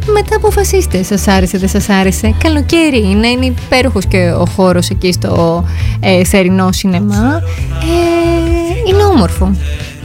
μετά αποφασίστε, σας άρεσε, δεν σας άρεσε. Καλοκαίρι είναι υπέροχος και ο χώρος εκεί στο θερινό σινεμά. Είναι όμορφο.